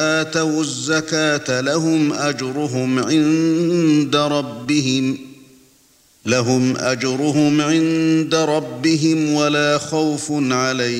آتوا الزكاة لهم أجرهم عند ربهم ولا خوف عليهم